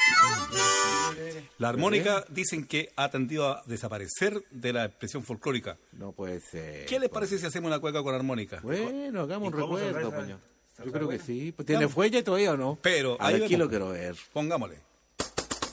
La armónica dicen que ha tendido a desaparecer de la expresión folclórica. No puede ser. ¿Qué les parece si hacemos una cueca con armónica? Bueno, hagamos un ¿Y cómo se recuerdo, reza? coño. Yo creo que sí. Pues, ¿tiene fuelle todavía o no? Pero A ver, ahí aquí vemos. lo quiero ver. Pongámosle.